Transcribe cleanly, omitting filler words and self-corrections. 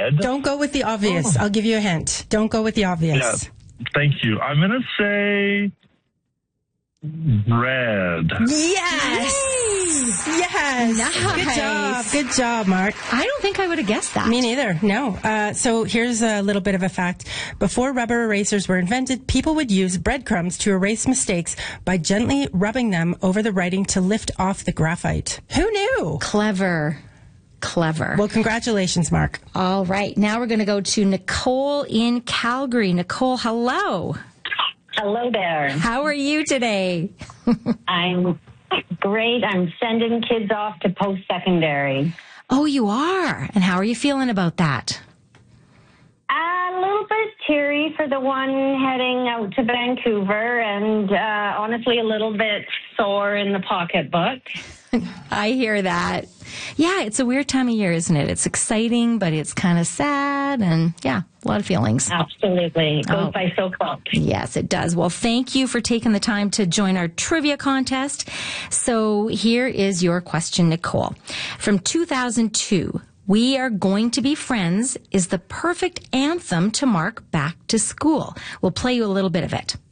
red. Don't go with the obvious. I'll give you a hint. Don't go with the obvious. Yeah, thank you. I'm going to say red. Yes! Yes! Nice. Good job, Mark. I don't think I would have guessed that. Me neither, no. So here's a little bit of a fact. Before rubber erasers were invented, people would use breadcrumbs to erase mistakes by gently rubbing them over the writing to lift off the graphite. Who knew? Clever. Well, congratulations, Mark. All right. Now we're going to go to Nicole in Calgary. Nicole, hello. Hello there. How are you today? I'm great. I'm sending kids off to post-secondary. Oh, you are? And how are you feeling about that? A little bit teary for the one heading out to Vancouver, and honestly a little bit sore in the pocketbook. I hear that. Yeah, it's a weird time of year, isn't it? It's exciting, but it's kind of sad, and yeah, a lot of feelings. Absolutely. It goes by so quick. Yes, it does. Well, thank you for taking the time to join our trivia contest. So here is your question, Nicole. From 2002, We Are Going to Be Friends is the perfect anthem to mark back to school. We'll play you a little bit of it.